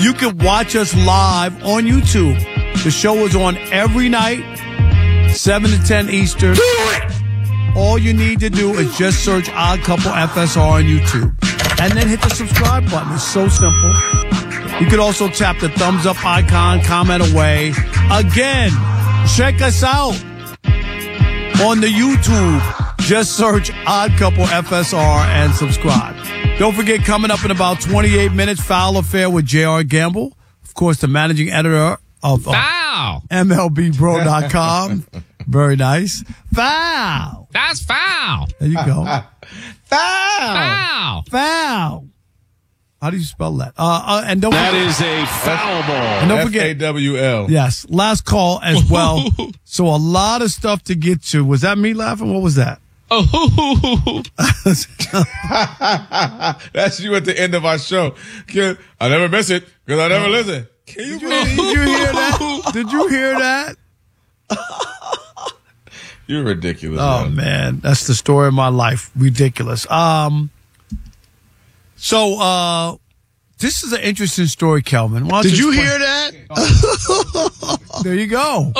You can watch us live on YouTube. The show is on every night, 7 to 10 Eastern. Do it! All you need to do is just search Odd Couple FSR on YouTube. And then hit the subscribe button. It's so simple. You can also tap the thumbs up icon, comment away. Again, check us out on the YouTube. Just search Odd Couple FSR and subscribe. Don't forget, coming up in about 28 minutes, Foul Affair with J.R. Gamble. Of course, the managing editor of MLBBro.com. Very nice. Foul. That's foul. There you go. Foul. Foul. How do you spell that? And don't that is a foul ball. And don't forget FAWL. Yes, last call as well. So a lot of stuff to get to. Was that me laughing? What was that? Oh, that's you at the end of our show. I never miss it because I never listen. Did you hear that? Did you hear that? You're ridiculous. Oh man, that's the story of my life. Ridiculous. So this is an interesting story, Kelvin. Did you hear that? There you go.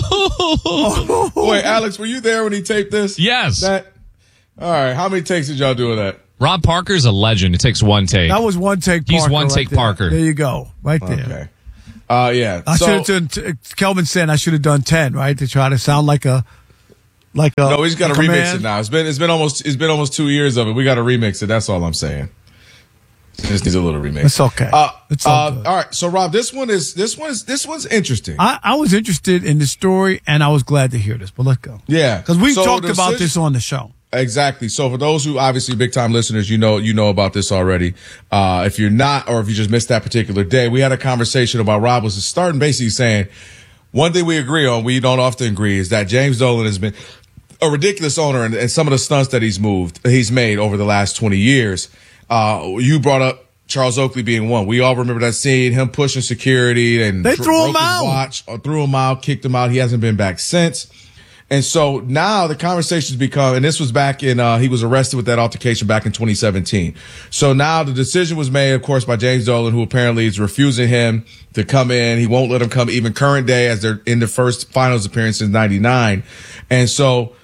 Wait, Alex, were you there when he taped this? Yes. All right. How many takes did y'all do of that? Rob Parker's a legend. It takes one take. That was one take. He's Parker one take there. Parker. There you go. Right there. Okay. Yeah. I should have done. Kelvin said I should have done 10. Right, to try to sound like a. No, we just got to remix man. it now. It's been almost 2 years of it. We got to remix it. That's all I'm saying. It just needs a little remix. It's okay. It's all good. All right. So Rob, this one's interesting. I was interested in the story, and I was glad to hear this. But let's go. Yeah, because we talked about this on the show. Exactly. So for those who obviously big time listeners, you know about this already. If you're not, or if you just missed that particular day, we had a conversation about Rob was starting basically saying one thing we agree on, we don't often agree, is that James Dolan has been a ridiculous owner, and some of the stunts that he's made over the last 20 years. You brought up Charles Oakley being one. We all remember that scene, him pushing security and they threw him out. Watch, or threw him out, kicked him out. He hasn't been back since. And so now the conversation's become, and this was back in, he was arrested with that altercation back in 2017. So now the decision was made, of course, by James Dolan, who apparently is refusing him to come in. He won't let him come even current day as they're in the first finals appearance since 99. And so,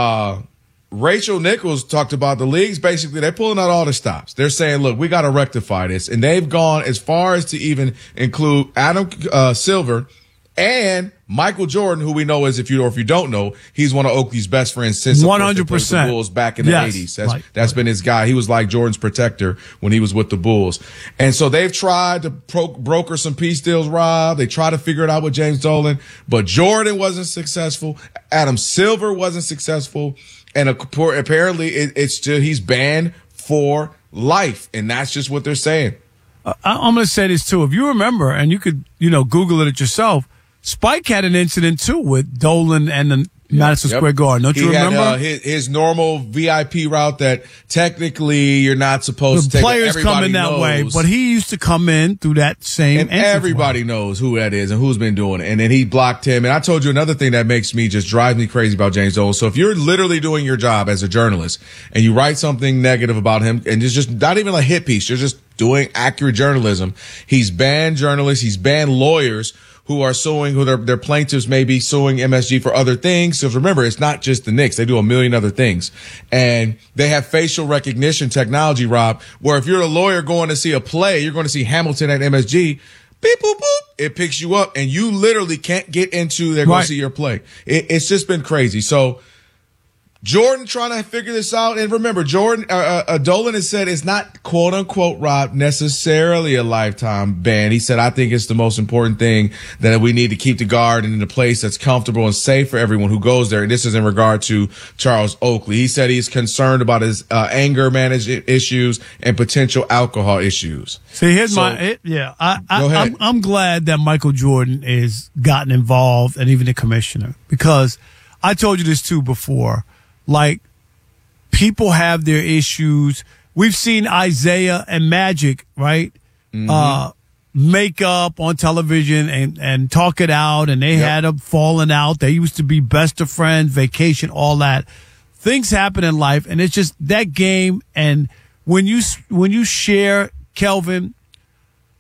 Rachel Nichols talked about the leagues. Basically, they're pulling out all the stops. They're saying, look, we got to rectify this. And they've gone as far as to even include Adam Silver and Michael Jordan, who we know is, if you don't know, he's one of Oakley's best friends since 100% the Bulls back in the 80s. That's been his guy. He was like Jordan's protector when he was with the Bulls. And so they've tried to broker some peace deals, Rob. They tried to figure it out with James Dolan, but Jordan wasn't successful. Adam Silver wasn't successful. And apparently it's just, he's banned for life. And that's just what they're saying. I'm going to say this too. If you remember, and you could, Google it yourself, Spike had an incident too with Dolan and the Madison Square Garden. Don't you remember? He had his normal VIP route that technically you're not supposed to take. The players come in that way, but he used to come in through that same and everybody knows who that is and who's been doing it. And then he blocked him. And I told you another thing that drives me crazy about James Dolan. So if you're literally doing your job as a journalist and you write something negative about him and it's just not even a hit piece, you're just doing accurate journalism. He's banned journalists. He's banned lawyers who are suing, who their plaintiffs may be suing MSG for other things. So remember, it's not just the Knicks. They do a million other things. And they have facial recognition technology, Rob, where if you're a lawyer going to see a play, you're going to see Hamilton at MSG, beep, boop, boop, it picks you up and you literally can't get into there going to see your play. It's just been crazy. So Jordan trying to figure this out. And remember, Dolan has said it's not, quote unquote, Rob, necessarily a lifetime ban. He said, I think it's the most important thing that we need to keep the guard in a place that's comfortable and safe for everyone who goes there. And this is in regard to Charles Oakley. He said he's concerned about his anger management issues and potential alcohol issues. See, I'm glad that Michael Jordan is gotten involved and even the commissioner, because I told you this too before. Like, people have their issues. We've seen Isaiah and Magic, right? Make up on television and talk it out, and they had a falling out. They used to be best of friends, vacation, all that. Things happen in life, and it's just that game. And when you share, Kelvin, 100%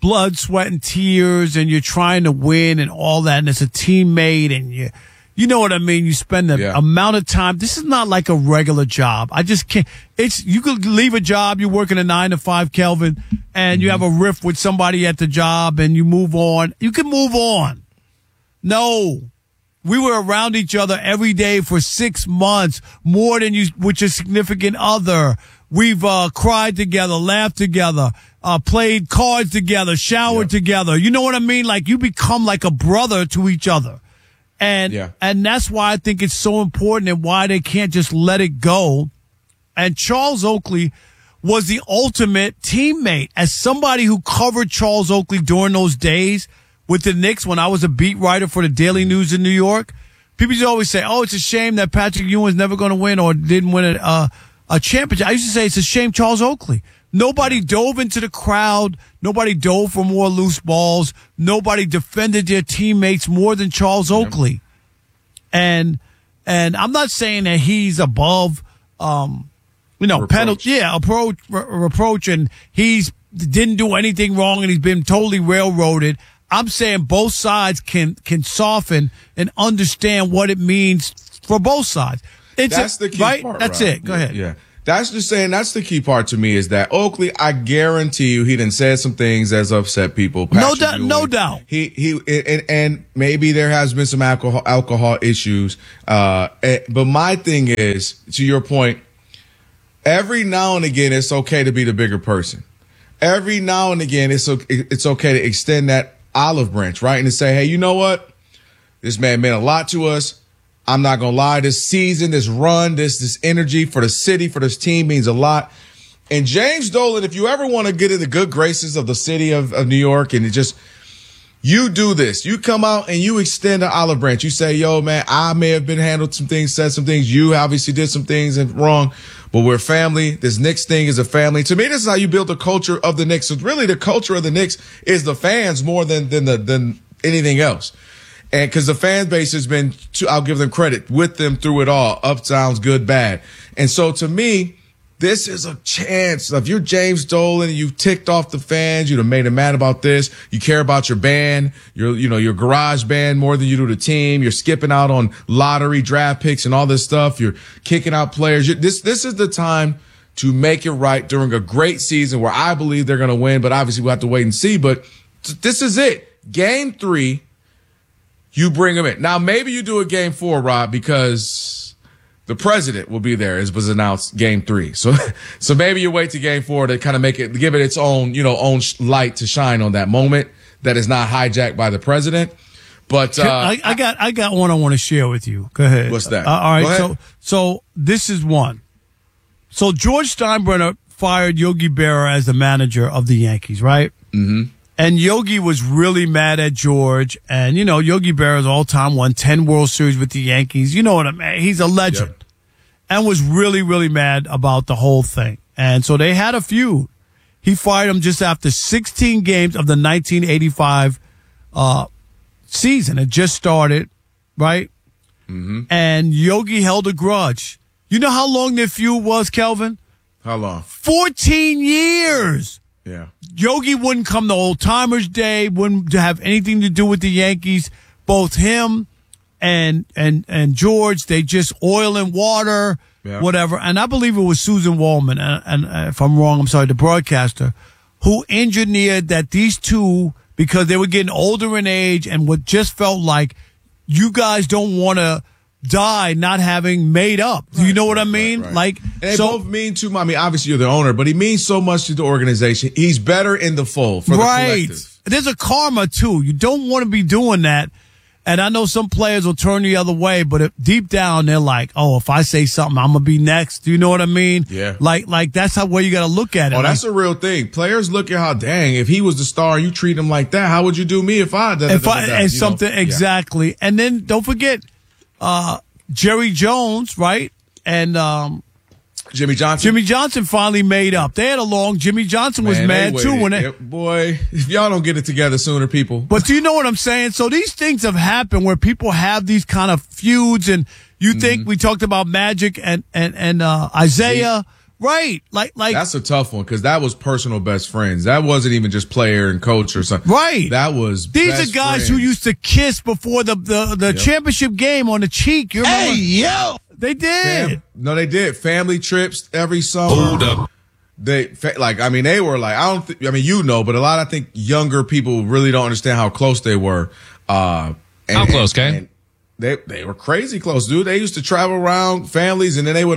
blood, sweat, and tears, and you're trying to win and all that, and it's a teammate, and you know what I mean? You spend the amount of time. This is not like a regular job. I just can't. You could leave a job, you're working a 9 to 5, Kelvin, and you have a riff with somebody at the job, and you move on. You can move on. No. We were around each other every day for 6 months, more than you with your significant other. We've cried together, laughed together, played cards together, showered together. You know what I mean? Like, you become like a brother to each other. And that's why I think it's so important and why they can't just let it go. And Charles Oakley was the ultimate teammate. As somebody who covered Charles Oakley during those days with the Knicks when I was a beat writer for the Daily News in New York, people used to always say, oh, it's a shame that Patrick Ewing's never going to win or didn't win a championship. I used to say it's a shame Charles Oakley. Nobody dove into the crowd. Nobody dove for more loose balls. Nobody defended their teammates more than Charles Oakley. And I'm not saying that he's above, penalty, reproach, and he's didn't do anything wrong and he's been totally railroaded. I'm saying both sides can soften and understand what it means for both sides. That's the key part. That's it. Go ahead. Yeah. That's just saying that's the key part to me is that Oakley, I guarantee you, he done said some things that's upset people. No doubt. And maybe there has been some alcohol issues. But my thing is, to your point, every now and again, it's okay to be the bigger person. Every now and again, it's okay to extend that olive branch, right? And to say, hey, you know what? This man meant a lot to us. I'm not going to lie. This season, this run, this energy for the city, for this team means a lot. And James Dolan, if you ever want to get in the good graces of the city of New York and you do this, you come out and you extend an olive branch. You say, yo, man, I may have been handled some things, said some things. You obviously did some things wrong, but we're family. This Knicks thing is a family. To me, this is how you build the culture of the Knicks. So really the culture of the Knicks is the fans more than anything else. And because the fan base has been, I'll give them credit, with them through it all, ups, downs, good, bad. And so to me, this is a chance. If you're James Dolan and you've ticked off the fans, you'd have made them mad about this. You care about your band, your garage band more than you do the team. You're skipping out on lottery draft picks and all this stuff. You're kicking out players. This is the time to make it right during a great season where I believe they're going to win, but obviously we'll have to wait and see. But this is it. Game 3. You bring them in. Now, maybe you do a game 4, Rob, because the president will be there, as was announced game 3. So maybe you wait to game 4 to kind of give it its own, own light to shine on that moment that is not hijacked by the president. But, I got one I want to share with you. Go ahead. What's that? All right. So this is one. So George Steinbrenner fired Yogi Berra as the manager of the Yankees, right? Mm-hmm. And Yogi was really mad at George. And, Yogi Berra's all-time won 10 World Series with the Yankees. You know what I mean? He's a legend. Yep. And was really, really mad about the whole thing. And so they had a feud. He fired him just after 16 games of the 1985 season. It just started, right? Mm-hmm. And Yogi held a grudge. You know how long their feud was, Kelvin? How long? 14 years. Yeah. Yogi wouldn't come to Old Timers Day, wouldn't have anything to do with the Yankees. Both him and George, they just oil and water, whatever. And I believe it was Susan Waldman, and if I'm wrong, I'm sorry, the broadcaster, who engineered that these two, because they were getting older in age and what just felt like you guys don't want to die not having made up. Do you know what I mean? Right. Like, and they both mean too much. I mean, obviously you're the owner, but he means so much to the organization. He's better in the fold for the collective. There's a karma too. You don't want to be doing that. And I know some players will turn the other way, but deep down they're like, oh, if I say something, I'm going to be next. Do you know what I mean? Yeah. Like that's how you got to look at it. Oh, that's a real thing. Players look at how, dang, if he was the star and you treat him like that, how would you do me if I did something? Exactly. Yeah. And then don't forget, Jerry Jones, right? And Jimmy Johnson. Jimmy Johnson finally made up. They had a long. Jimmy Johnson was mad too when boy, if y'all don't get it together sooner, people. But do you know what I'm saying? So these things have happened where people have these kind of feuds, and you think we talked about Magic and Isaiah, Right. Like that's a tough one because that was personal best friends. That wasn't even just player and coach or something. Right. That was These best are guys friends. who used to kiss before the championship game on the cheek. You remember? Hey, yo! They did. No, they did. Family trips every summer. Hold up. They were like, but a lot, I think, younger people really don't understand how close they were. How close, Kay? They were crazy close, dude. They used to travel around families, and then they would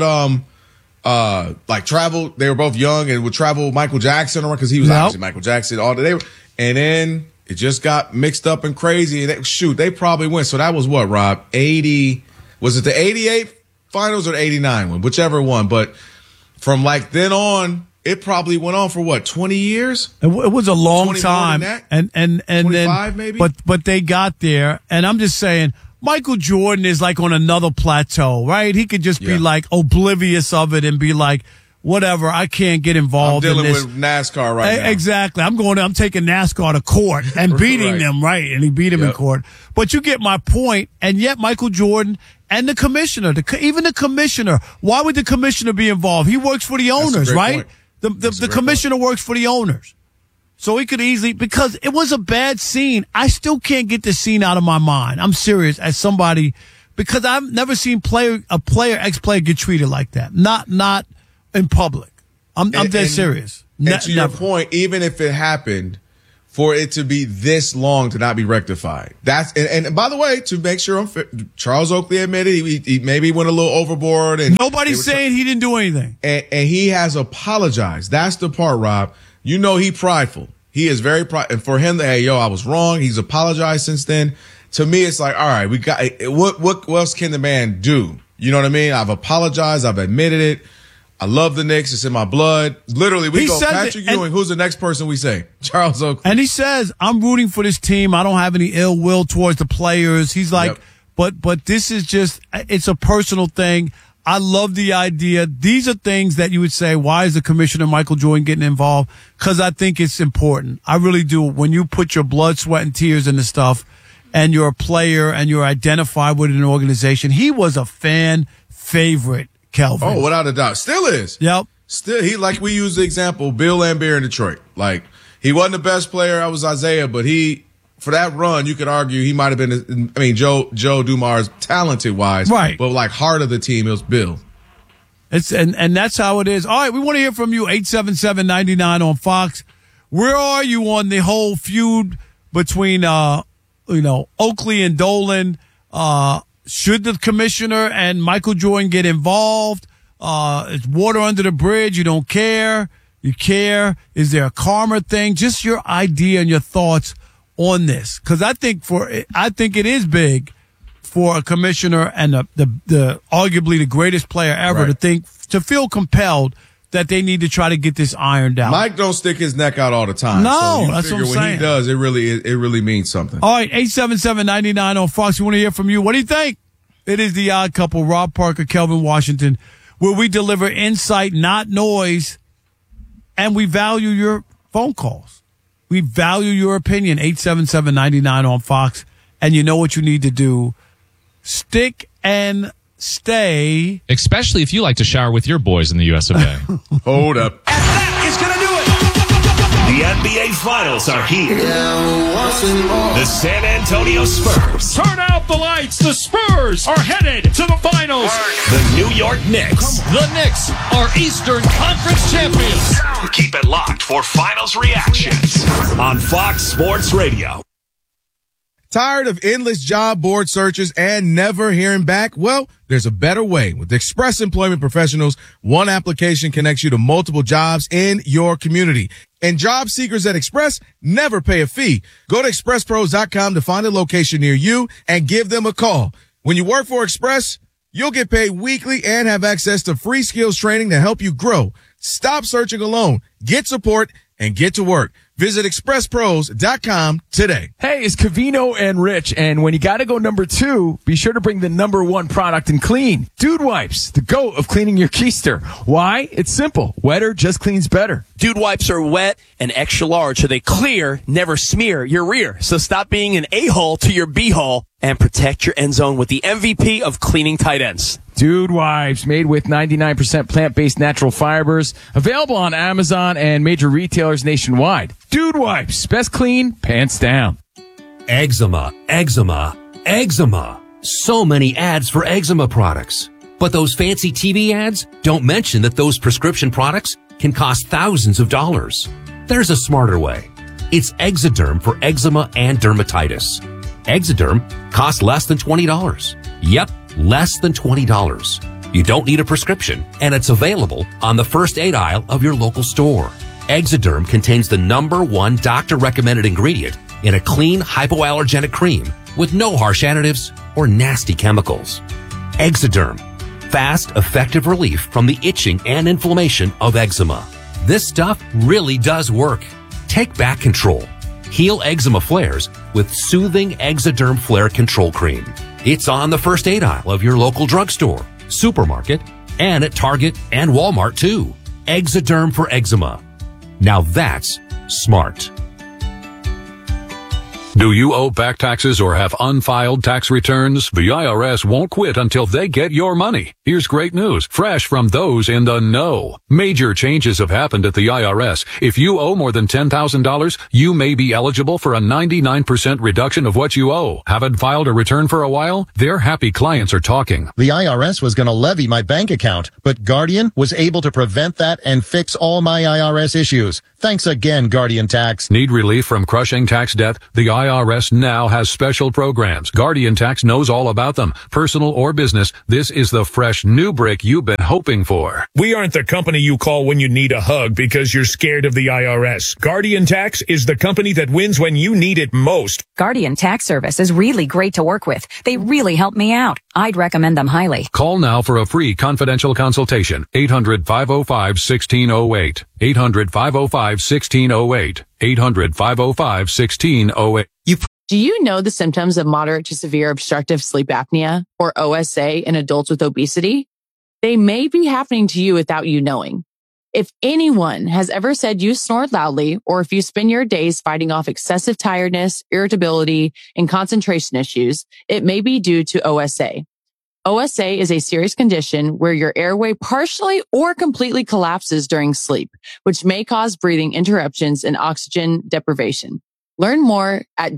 travel. They were both young and would travel with Michael Jackson around because he was obviously Michael Jackson. And then it just got mixed up and crazy. And they probably went. So that was what, Rob? 80? Was it the 88 finals or the 89 one? Whichever one. But from like then on, it probably went on for what, 20 years? It was a long time, and 25 then maybe. But they got there, and I'm just saying, Michael Jordan is like on another plateau, right? He could just be like oblivious of it and be like, whatever, I can't get involved in this. I'm dealing with NASCAR right now. Exactly. I'm taking NASCAR to court and beating them, right? And he beat him in court. But you get my point. And yet Michael Jordan and the commissioner, even the commissioner, why would the commissioner be involved? He works for the owners, right? The commissioner works for the owners. So he could easily, because it was a bad scene. I still can't get this scene out of my mind. I'm serious as somebody, because I've never seen ex-player get treated like that. Not in public. I'm dead serious. And to your point, even if it happened, for it to be this long to not be rectified. And by the way, to make sure I'm fair, Charles Oakley admitted he maybe went a little overboard. And nobody's saying he didn't do anything. And he has apologized. That's the part, Rob. You know he prideful. He is very prideful. And for him to, I was wrong. He's apologized since then. To me, it's like, all right, we got what else can the man do? You know what I mean? I've apologized. I've admitted it. I love the Knicks. It's in my blood. Literally, we go Patrick Ewing. Who's the next person we say? Charles Oakley. And he says, I'm rooting for this team. I don't have any ill will towards the players. He's like, but this is just, it's a personal thing. I love the idea. These are things that you would say, why is the commissioner Michael Jordan getting involved? Because I think it's important. I really do. When you put your blood, sweat, and tears into stuff, and you're a player and you're identified with an organization, he was a fan favorite. Kelvin. Oh, without a doubt. Still is. Yep. Still, like we use the example, Bill Laimbeer in Detroit. Like, he wasn't the best player. I was Isaiah, but for that run, you could argue he might have been, Joe Dumars talented wise. Right. But like heart of the team, it was Bill. And that's how it is. All right. We want to hear from you. 877-99 on Fox. Where are you on the whole feud between, Oakley and Dolan? Should the commissioner and Michael Jordan get involved? It's water under the bridge. You don't care. You care. Is there a karma thing? Just your idea and your thoughts on this. Cause I think it is big for a commissioner and the arguably the greatest player ever to feel compelled that they need to try to get this ironed out. Mike don't stick his neck out all the time. No, so that's what I'm saying. When he does, it really means something. All right, 877-99 on Fox. We want to hear from you. What do you think? It is the Odd Couple, Rob Parker, Kelvin Washington, where we deliver insight, not noise, and we value your phone calls. We value your opinion. 877-99 on Fox. And you know what you need to do. Stick and stay. Especially if you like to shower with your boys in the US of A. Hold up. And that is going to do it. The NBA Finals are here. The San Antonio Spurs. Turn out the lights. The Spurs are headed to the finals. The New York Knicks. The Knicks are Eastern Conference champions. Keep it locked for finals reactions on Fox Sports Radio. Tired of endless job board searches and never hearing back? Well, there's a better way. With Express Employment Professionals, one application connects you to multiple jobs in your community. And job seekers at Express never pay a fee. Go to expresspros.com to find a location near you and give them a call. When you work for Express, you'll get paid weekly and have access to free skills training to help you grow. Stop searching alone. Get support and get to work. Visit expresspros.com today. Hey, it's Covino and Rich, and when you gotta go number 2, be sure to bring the number 1 product in clean. Dude Wipes, the GOAT of cleaning your keister. Why? It's simple. Wetter just cleans better. Dude Wipes are wet and extra large, so they clear, never smear your rear. So stop being an a-hole to your b-hole and protect your end zone with the MVP of cleaning tight ends. Dude Wipes, made with 99% plant-based natural fibers. Available on Amazon and major retailers nationwide. Dude Wipes, best clean, pants down. Eczema, eczema, eczema. So many ads for eczema products. But those fancy TV ads don't mention that those prescription products can cost thousands of dollars. There's a smarter way. It's Exoderm for eczema and dermatitis. Exoderm costs less than $20. Yep, less than $20. You don't need a prescription, and it's available on the first aid aisle of your local store. Exoderm contains the #1 doctor-recommended ingredient in a clean, hypoallergenic cream with no harsh additives or nasty chemicals. Exoderm. Fast, effective relief from the itching and inflammation of eczema. This stuff really does work. Take back control. Heal eczema flares with soothing Exoderm Flare Control Cream. It's on the first aid aisle of your local drugstore, supermarket, and at Target and Walmart too. Exoderm for eczema. Now that's smart. Do you owe back taxes or have unfiled tax returns? The IRS won't quit until they get your money. Here's great news, fresh from those in the know. Major changes have happened at the IRS. If you owe more than $10,000, you may be eligible for a 99% reduction of what you owe. Haven't filed a return for a while? Their happy clients are talking. The IRS was going to levy my bank account, but Guardian was able to prevent that and fix all my IRS issues. Thanks again, Guardian Tax. Need relief from crushing tax debt? The IRS now has special programs. Guardian Tax knows all about them. Personal or business, this is the fresh new break you've been hoping for. We aren't the company you call when you need a hug because you're scared of the IRS. Guardian Tax is the company that wins when you need it most. Guardian Tax Service is really great to work with. They really helped me out. I'd recommend them highly. Call now for a free confidential consultation. 800-505-1608. 800-505-1608. 800-505-1608. Do you know the symptoms of moderate to severe obstructive sleep apnea, or OSA, in adults with obesity? They may be happening to you without you knowing. If anyone has ever said you snore loudly, or if you spend your days fighting off excessive tiredness, irritability, and concentration issues, it may be due to OSA. OSA is a serious condition where your airway partially or completely collapses during sleep, which may cause breathing interruptions and oxygen deprivation. Learn more at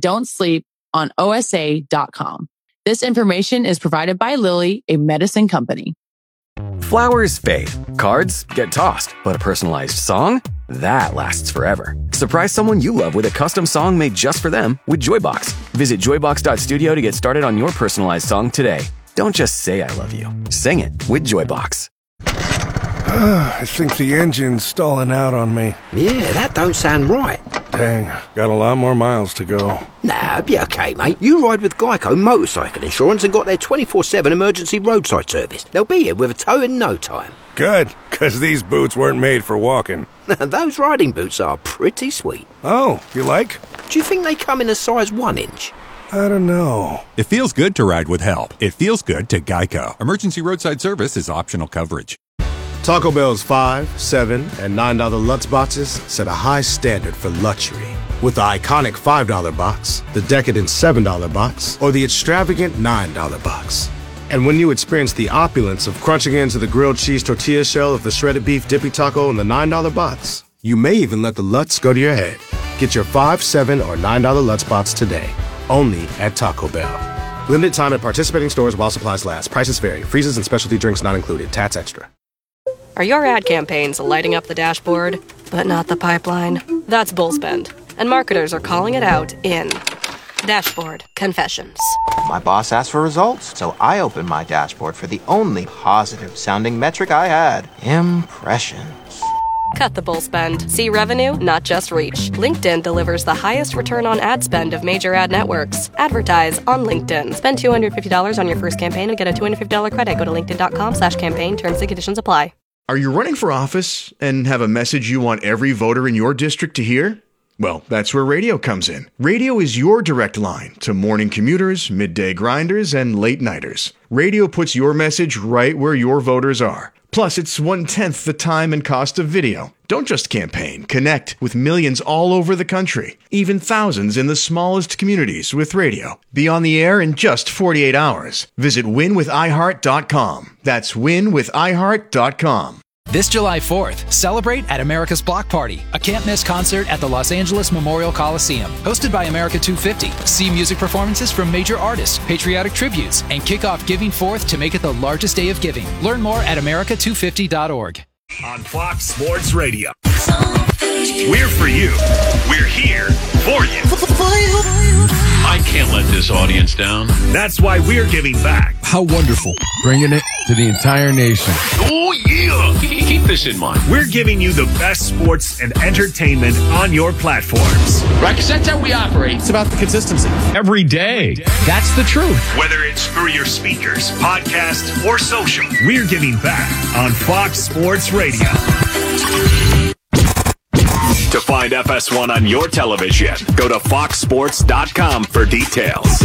don'tsleeponosa.com. This information is provided by Lilly, a medicine company. Flowers fade, cards get tossed, but a personalized song? That lasts forever. Surprise someone you love with a custom song made just for them with Joybox. Visit joybox.studio to get started on your personalized song today. Don't just say I love you. Sing it with Joybox. I think the engine's stalling out on me. Yeah, that don't sound right. Dang, got a lot more miles to go. Nah, be okay, mate. You ride with Geico Motorcycle Insurance and got their 24/7 emergency roadside service. They'll be here with a tow in no time. Good, because these boots weren't made for walking. Those riding boots are pretty sweet. Oh, you like? Do you think they come in a size 1 inch? I don't know. It feels good to ride with help. It feels good to Geico. Emergency roadside service is optional coverage. Taco Bell's $5, $7, and $9 Lutz boxes set a high standard for luxury. With the iconic $5 box, the decadent $7 box, or the extravagant $9 box. And when you experience the opulence of crunching into the grilled cheese tortilla shell of the shredded beef dippy taco in the $9 box, you may even let the Lutz go to your head. Get your $5, $7, or $9 Lutz box today. Only at Taco Bell. Limited time at participating stores while supplies last. Prices vary. Freezes and specialty drinks not included. Tats extra. Are your ad campaigns lighting up the dashboard, but not the pipeline? That's Bullspend, and marketers are calling it out in Dashboard Confessions. My boss asked for results, so I opened my dashboard for the only positive-sounding metric I had. Impressions. Cut the bull spend. See revenue, not just reach. LinkedIn delivers the highest return on ad spend of major ad networks. Advertise on LinkedIn. Spend $250 on your first campaign and get a $250 credit. Go to linkedin.com/campaign. Terms and conditions apply. Are you running for office and have a message you want every voter in your district to hear? Well, that's where radio comes in. Radio is your direct line to morning commuters, midday grinders, and late nighters. Radio puts your message right where your voters are. Plus, it's 1/10 the time and cost of video. Don't just campaign. Connect with millions all over the country, even thousands in the smallest communities with radio. Be on the air in just 48 hours. Visit winwithiheart.com. That's winwithiheart.com. This July 4th, celebrate at America's Block Party, a can't-miss concert at the Los Angeles Memorial Coliseum, hosted by America 250. See music performances from major artists, patriotic tributes, and kick off Giving Forth to make it the largest day of giving. Learn more at america250.org. On Fox Sports Radio. We're for you. We're here for you. I can't let this audience down. That's why we're giving back. How wonderful. Bringing it to the entire nation. Oh, yeah. Keep this in mind. We're giving you the best sports and entertainment on your platforms. Right, because that's how we operate. It's about the consistency. Every day. That's the truth. Whether it's through your speakers, podcast, or social, we're giving back on Fox Sports Radio. To find FS1 on your television, go to foxsports.com for details.